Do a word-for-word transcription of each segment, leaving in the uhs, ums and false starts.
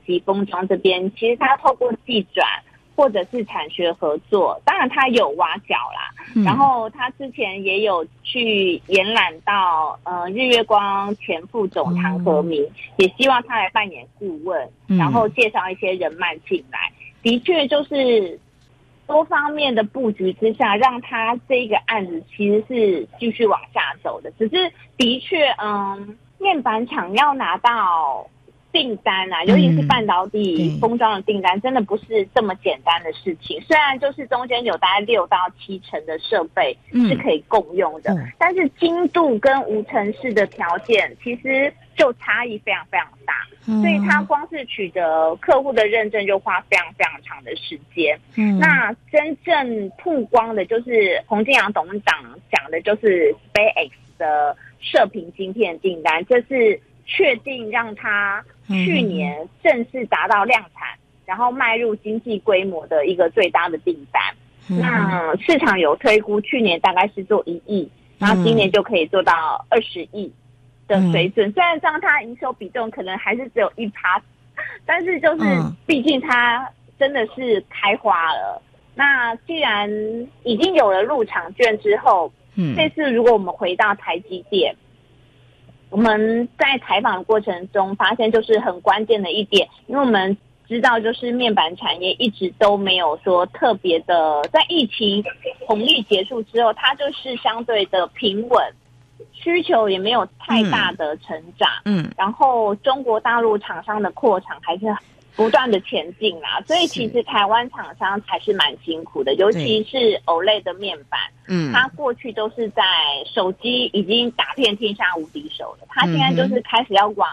及封装这边，其实它透过技转或者是产学合作，当然它有挖角啦，嗯、然后他之前也有去延揽到呃日月光前副总唐和明，嗯、也希望他来扮演顾问，然后介绍一些人脉进来。嗯、的确就是多方面的布局之下，让他这个案子其实是继续往下走的。只是的确，嗯，面板厂要拿到订单啊，尤其是半导体封装的订单，嗯、真的不是这么简单的事情。虽然就是中间有大概六到七成的设备是可以共用的，嗯、但是精度跟无尘室的条件其实就差异非常非常大，嗯、所以它光是取得客户的认证就花非常非常长的时间。嗯、那真正曝光的就是洪金阳董事长讲的，就是 SpaceX 的射频晶片订单，这是确定让它去年正式达到量产，嗯、然后迈入经济规模的一个最大的订单。嗯、那市场有推估，去年大概是做一亿，然后今年就可以做到二十亿的水准。嗯、虽然这样它营收比重可能还是只有一趴，但是就是毕竟它真的是开花了。那既然已经有了入场券之后，嗯、这次如果我们回到台积电，我们在采访的过程中发现，就是很关键的一点，因为我们知道，就是面板产业一直都没有说特别的，在疫情红利结束之后，它就是相对的平稳，需求也没有太大的成长。嗯，然后中国大陆厂商的扩厂还是不断的前进啦，所以其实台湾厂商才是蛮辛苦的，尤其是 O L E D 的面板，嗯，它过去都是在手机已经打遍天下无敌手了，它现在就是开始要往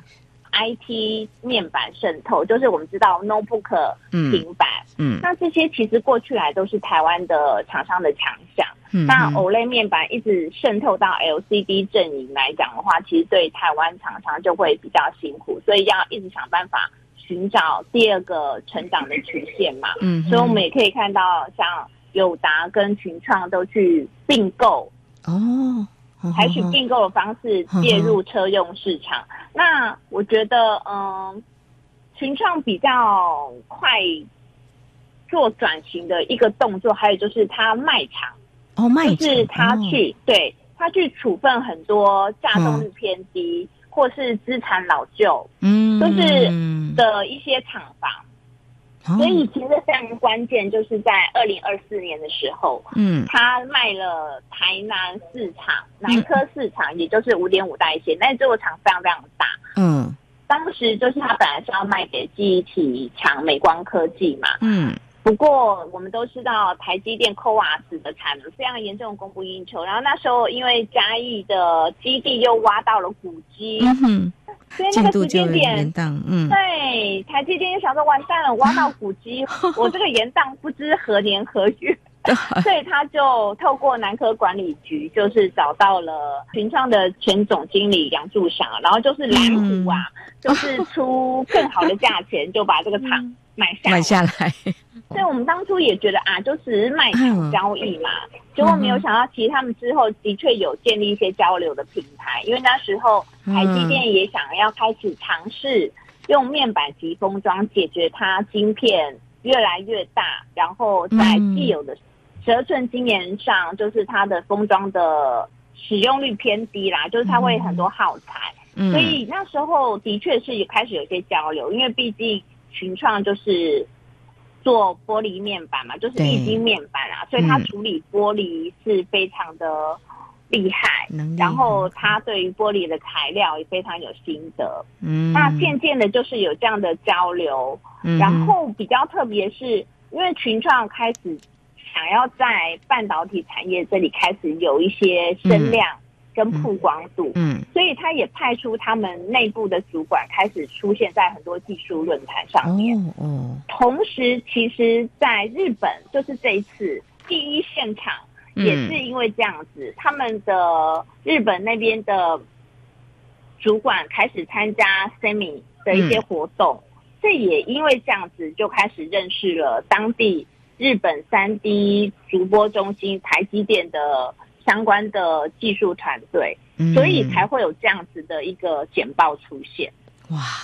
I T 面板渗透，就是我们知道 notebook 平板，嗯，那这些其实过去来都是台湾的厂商的强项，嗯，那 O L E D 面板一直渗透到 L C D 阵营来讲的话，其实对台湾厂商就会比较辛苦，所以要一直想办法寻找第二个成长的曲线嘛，嗯，所以我们也可以看到，像友达跟群创都去并购哦，采取并购的方式介入车用市场。呵呵，那我觉得，嗯，群创比较快做转型的一个动作，还有就是他卖场哦，卖场就是他去、哦、对他去处分很多价动率偏低。嗯或是资产老旧，嗯，就是的一些厂房，哦、所以其实非常关键，就是在二零二四年的时候，嗯，他卖了台南市场、南科市场，嗯、也就是五点五代线，但是这个厂非常非常大，嗯，当时就是他本来是要卖给记忆体厂美光科技嘛，嗯。不过我们都知道台积电 C O A S 的产能非常严重，供不应求。然后那时候因为嘉义的基地又挖到了古迹，嗯、所以那个时间点，嗯，对，台积电就想说完蛋了，挖到古迹，我这个延宕不知何年何月。所以他就透过南科管理局，就是找到了群创的前总经理杨柱祥，然后就是蓝湖啊，嗯、就是出更好的价钱，就把这个厂买下来。买下来。所以我们当初也觉得啊，就只是卖场交易嘛，嗯、结果没有想到，其实他们之后的确有建立一些交流的平台，因为那时候台积电也想要开始尝试用面板及封装解决它晶片越来越大，然后在既有的十二寸晶圆上，就是它的封装的使用率偏低啦，就是它会很多耗材，嗯、所以那时候的确是也开始有些交流，因为毕竟群创就是做玻璃面板嘛，就是液晶面板啊，所以它处理玻璃是非常的厉害，嗯、然后它对于玻璃的材料也非常有心得。嗯，那渐渐的就是有这样的交流，嗯、然后比较特别是因为群创开始想要在半导体产业这里开始有一些声量跟曝光度，嗯，嗯所以他也派出他们内部的主管开始出现在很多技术论坛上面。哦哦，同时，其实在日本，就是这一次第一现场也是因为这样子，嗯、他们的日本那边的主管开始参加 S E M I 的一些活动，嗯、这也因为这样子就开始认识了当地日本 三 D 逐播中心台积电的相关的技术团队，嗯、所以才会有这样子的一个简报出现。 哇，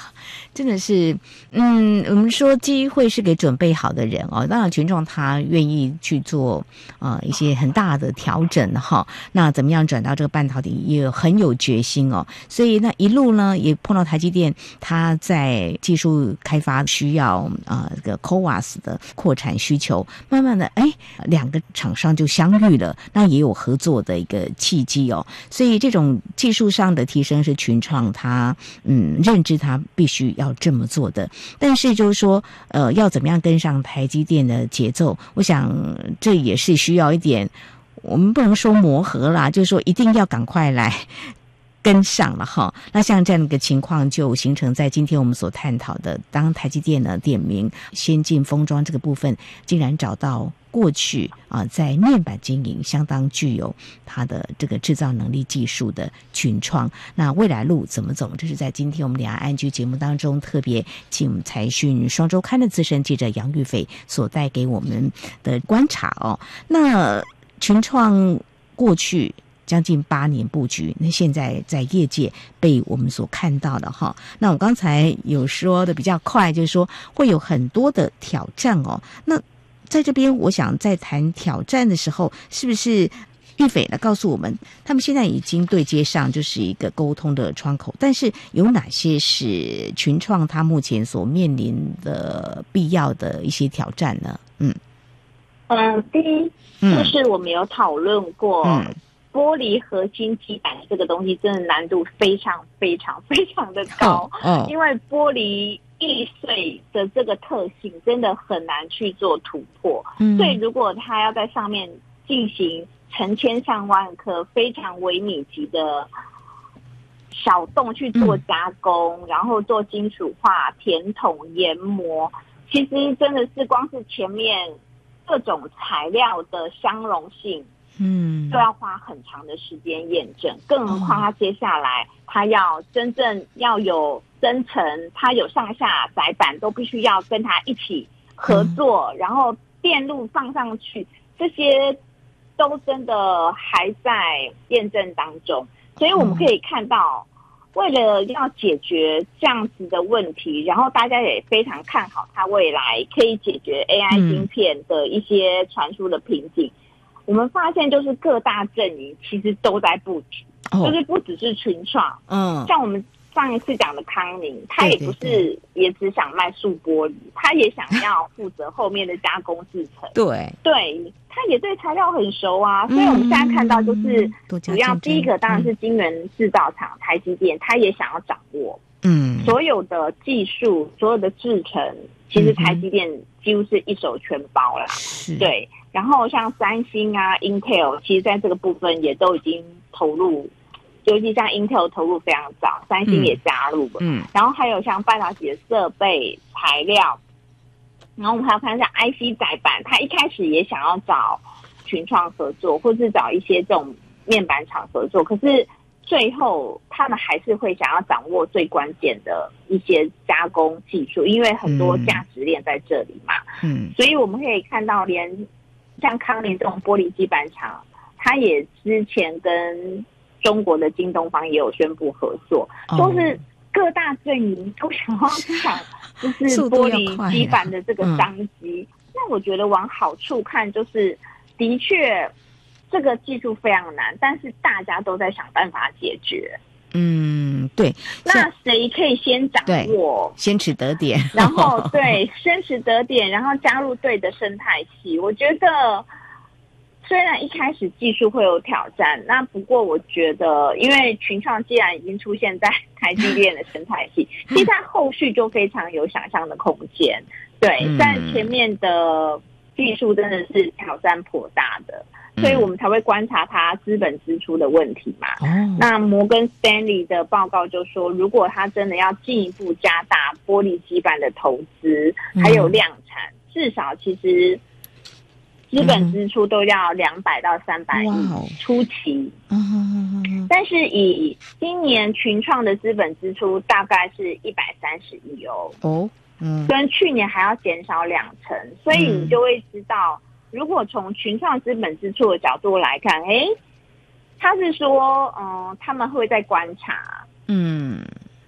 真的是，嗯，我们说机会是给准备好的人哦。当然，群创他愿意去做呃一些很大的调整哈。那怎么样转到这个半导体，也很有决心哦。所以那一路呢，也碰到台积电，它在技术开发需要啊、呃、这个 C O A S 的扩产需求，慢慢的，哎，两个厂商就相遇了，那也有合作的一个契机哦。所以这种技术上的提升是群创它嗯认知它必须要这么做的，但是就是说呃要怎么样跟上台积电的节奏，我想这也是需要一点，我们不能说磨合啦，就是说一定要赶快来跟上了哈。那像这样的一个情况就形成在今天我们所探讨的，当台积电呢点名先进封装这个部分，竟然找到过去啊在面板经营相当具有它的这个制造能力技术的群创，那未来路怎么走？这是在今天我们两岸安居节目当中特别请财讯双周刊的资深记者杨玉斐所带给我们的观察哦。那群创过去将近八年布局，那现在在业界被我们所看到的哈。那我刚才有说的比较快，就是说会有很多的挑战哦。那在这边，我想在谈挑战的时候，是不是玉斐来告诉我们，他们现在已经对接上就是一个沟通的窗口，但是有哪些是群创它目前所面临的必要的一些挑战呢？嗯嗯，第一就是我们有讨论过。嗯嗯玻璃核心基板这个东西真的难度非常非常非常的高，哦哦、因为玻璃易碎的这个特性真的很难去做突破，嗯、所以如果它要在上面进行成千上万颗非常微米级的小洞去做加工，嗯、然后做金属化、填筒、研磨，其实真的是光是前面各种材料的相容性。嗯，都要花很长的时间验证，更何况它接下来它要真正要有增程，它有上下载板都必须要跟它一起合作，嗯、然后电路放上去，这些都真的还在验证当中。所以我们可以看到，为了要解决这样子的问题，然后大家也非常看好它未来可以解决 A I 晶片的一些传输的瓶颈。嗯我们发现就是各大阵营其实都在布局，哦、就是不只是群创，嗯，像我们上一次讲的康宁，他也不是也只想卖塑玻璃，他也想要负责后面的加工制程，对，对，他也对材料很熟啊，所以我们现在看到就是主要第一个当然是晶圆制造厂、嗯、台积电，他也想要掌握，嗯，所有的技术、所有的制程，其实台积电几乎是一手全包啦，是，对。然后像三星啊 Intel 其实在这个部分也都已经投入，尤其像 Intel 投入非常早，三星也加入了，嗯，然后还有像半导体的设备材料，然后我们还要看一下 I C 载板，他一开始也想要找群创合作，或是找一些这种面板厂合作，可是最后他们还是会想要掌握最关键的一些加工技术，因为很多价值链在这里嘛，嗯，所以我们可以看到连像康宁这种玻璃基板厂，它也之前跟中国的京东方也有宣布合作，哦、就是各大阵营都想要抢，就是玻璃基板的这个商机。嗯、那我觉得往好处看，就是的确这个技术非常难，但是大家都在想办法解决。嗯，对。那谁可以先掌握， 先取得点， 然后对，先取得点，然后加入对的生态系。我觉得虽然一开始技术会有挑战，那不过我觉得，因为群创既然已经出现在台积电的生态系，其实它后续就非常有想象的空间。对，在前面的技术真的是挑战颇大的。所以我们才会观察它资本支出的问题嘛。嗯、那摩根斯丹利的报告就说，如果它真的要进一步加大玻璃基板的投资，还有量产，嗯、至少其实资本支出都要两百到三百亿初期。嗯、但是以今年群创的资本支出大概是一百三十亿哦。哦，嗯，跟去年还要减少两成，所以你就会知道。如果从群创资本支出的角度来看，诶，他是说，嗯、呃，他们会在观察，嗯，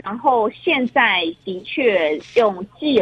然后现在的确用既有